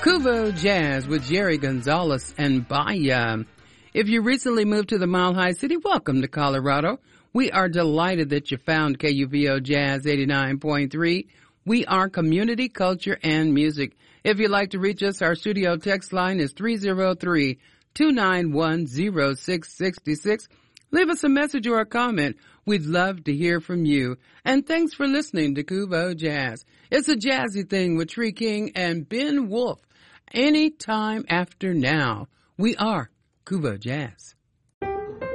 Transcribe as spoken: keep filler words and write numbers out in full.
Kuvo Jazz with Jerry Gonzalez and Baya. If you recently moved to the Mile High City, welcome to Colorado. We are delighted that you found K U V O Jazz eighty-nine point three. We are community, culture, and music. If you'd like to reach us, our studio text line is three oh three, two nine one, oh six six six. Leave us a message or a comment. We'd love to hear from you. And thanks for listening to Kuvo Jazz. It's a jazzy thing with Tree King and Ben Wolf. Anytime after now, we are Kuvo Jazz.